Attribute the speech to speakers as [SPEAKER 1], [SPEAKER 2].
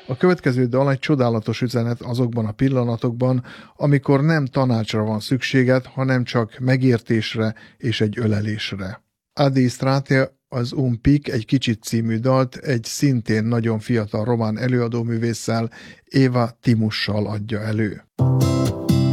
[SPEAKER 1] A következő dal egy csodálatos üzenet azokban a pillanatokban, amikor nem tanácsra van szükséged, hanem csak megértésre és egy ölelésre. Addistrate az Un pic egy kicsit című dalt egy szintén nagyon fiatal román előadóművésszel, Éva Timussal adja elő.